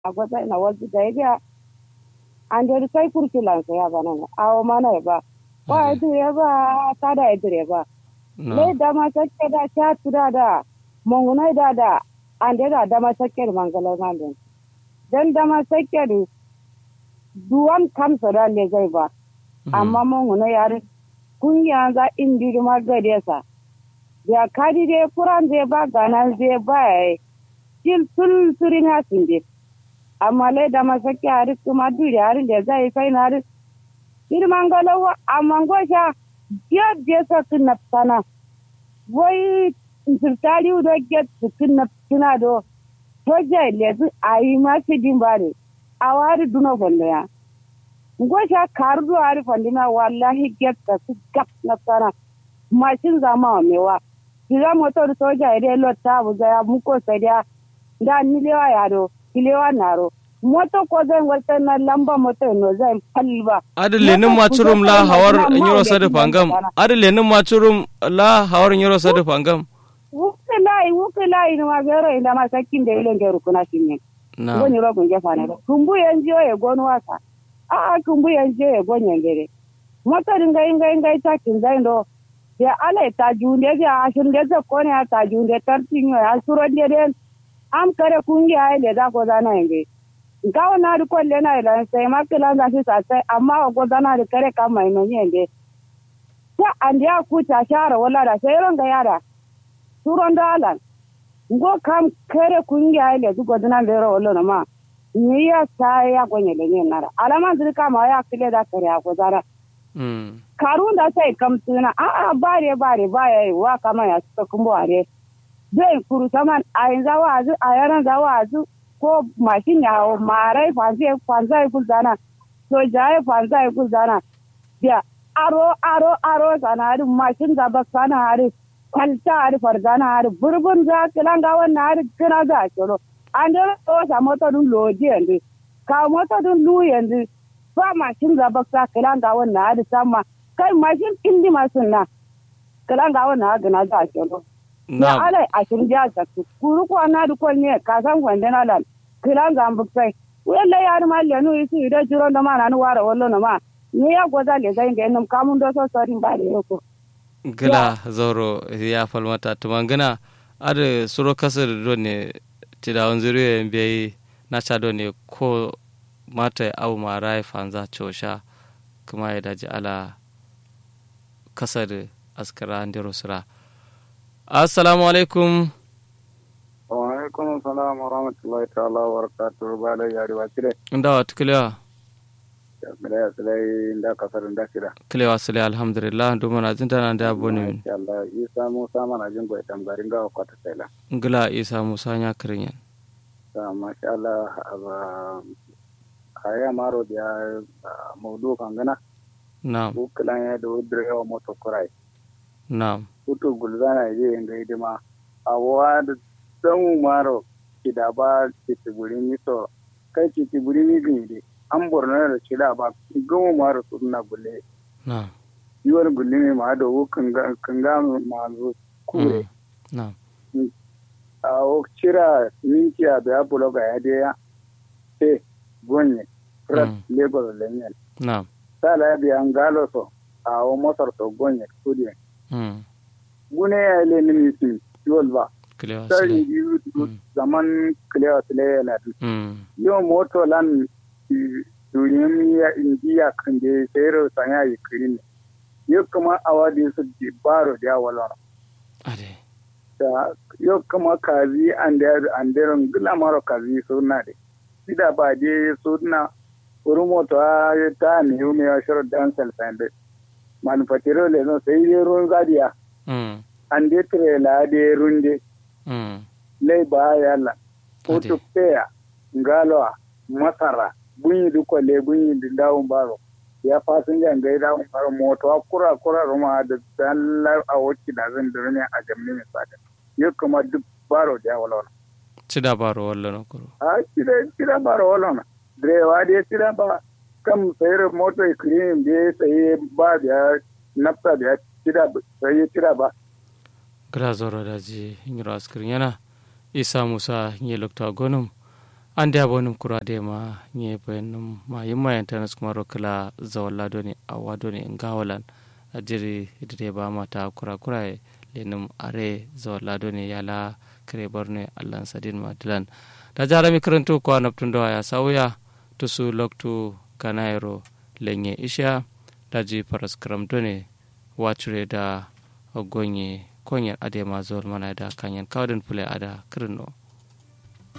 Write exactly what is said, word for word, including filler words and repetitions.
agwata na wasu da ya an da kai kurkilan sa ya bana awo mana ba wa dire ba ta da dire ba le da ma take da ta tura da monguna da da an da da ma take mangala nan dan da ma take da duwan kamsa da le zai ba amma monguna yare kunya za indi ma gade sa ya kadi de kuran de ba ganan de ba sil sul surin hasin de amma le da ma take ari kuma duri ari da zai kai na ari irmangala wa amangosha ya je sa kunna sana wai sirtari do get kunna tuna do toje le zu ayi ma ci dimbare awari duna gondo ya ngosha kardu ari fandina wallahi get ka su gap na sana mashin zama mewa kira motor toja ire lotta bu ya muko sadiya da nilewa yaro kilewa naro moto ko zai wata na lamba moto no zai falba adile nin machurum la hawar nyoro sadu pangam adile nin machurum la hawar nyoro sadu pangam wukulai wukulai no magero inda masakin da ile ngero kuna kinye na ngoni ro kunje fane kumbu yanjo e gonu wasa a a kumbu yanjo e gonye ngere moto dinga inga inga ta kin zai ndo ya ala ta junde ya ashun de ko ne ta junde tartinyo ya suro de am kare kungi ai le da ko zana nge gawo na ri kolle na ila sai makila ga shi sai amma ko zana ri kare kan mai no yende ta andiya ku ta shara wala da sai ron ga yara suron dalan ngo kam kare kungi ai le du godana le ro wala ma ni ya sai ya gonye le ne nara alama dir ka ma ya kile da kare ko zara mm karun da sai kam tuna a a bare bare baya wa kama ya suka kumbo are zai kuru saman a yanzu wazu a yaran za wazu ko mashin ya marai fanzai fanzai kuzana to jaye fanzai kuzana ya aro aro aro sana hari mashin da bakana hari kwalta hari farzana hari burbun za kilanga wannan hari kina za kiro an da to sa moto dun loji yanzu ka moto dun lu yanzu ba mashin da bakka kilanga wannan hari sama kai mashin indi masunna kilanga wannan hari na za kiro na ala ashirin ja ta kuru ko na du ko ne ka san wanda na lan kiran ga ambukai wala ya ma le no isi da jiro da ma na nu wara wallo na ma ni ya goza le zai ga nan kamun do so sorin ba da yoko gila zoro ya falmata tumangana ade suro kasar do ne tidawon zuriye mbiyi na cha do ne ko mata abu marai fanza chosha kuma ya daji ala kasar askara ndiro sura. Assalamu alaikum. Wa alaikum salam wa rahmatullahi ta'ala wa barakatuhu. Bala yari wa tire. Ndawa tukilewa. Ya mila silai nda kasar nda kira. Kilewa silai alhamdulillah. Duma na jinta na nda boni min. Insha Allah Isa Musa mana jingo itam garin ga kwata sela. Ngila Isa Musa nya kirinyan. Ta masha Allah aba kaya maro dia maudu kangana. Naam. Bukulan ya do drewa moto kurai. Naam. Kutu gulzana je inda hidima a wada dan maro kida ba kitiburi mito kai kitiburi mi gindi an borno da kida ba gomo maro sunna gulle na yiwar gulle ne ma da wukan ga kan ga ma zo kure na a o kira minti a da bulo ga ya de ya te gonye frat lagos lenyen na sala bi an galo so a o motor to gonye kudi mm gune ya ile ni su yol ba kilewa sai silai yi zaman kilewa silai la du mm yo moto lan duniyam ya indiya kan de sayro sanya yi kirin yo kuma awadi su di baro da wala ade da yo kuma kazi ande anderon gila maro kazi sunna de sida ba de sunna uru moto ta ni umi ya shiro dan selfande manufacturer le no sai ruwan zadiya mm ande trela de runde mm lei ba yalla oto peya ngaloa masara bunyi du ko le bunyi di dawo baro ya fasinja ngai dawo baro moto akura kura roma da dallar a wuci da zan dirne a jamni mai sada yo kuma duk baro da wala cida baro wala no kuro a cida cida baro wala drewa de cida ba kam sayar moto cream de sai ba da nafsa da cida sai cida ba gra zoro daji nyiro askrin yana Isa Musa nye lokta gonum ande abonum kurade ma nye bayanum ma yimma internet kuma rokala zawalla doni awa doni ngawalan ajiri idire ba mata kura kura lenum are zawalla doni yala kare borne allan sadin madilan da jarami karanto ko naptundo ya sauya tusu loktu kanairo lenye isha daji paraskram doni wacure da gonye konyen ade ma zol mana da kanyen kawden pule ada kirno